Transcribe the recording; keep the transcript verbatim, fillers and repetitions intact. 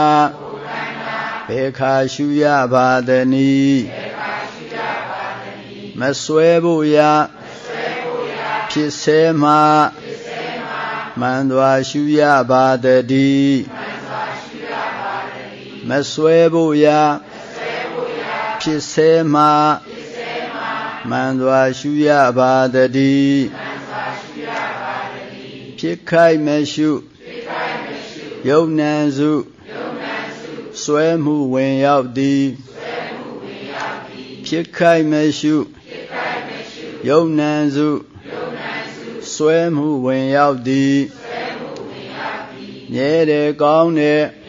ဘေခါရှုရပါသနည်းမဆွဲဖို့ရာဖြစ်စေမှမှန်စွာရှုရပါတည်းမဆွဲဖို့ရာဖြစ်စေမှမှန်စွာရှုရပါတည်းဖြစ်ခိုက်မရှုယုံနံစုဆွဲမှုဝင်ရောက်သည်ဖြစ်ခိုက်မရှုယုံနံစုဆွဲမှုဝင်ရောက်သည်မြဲတယ်ကောင်းတယ်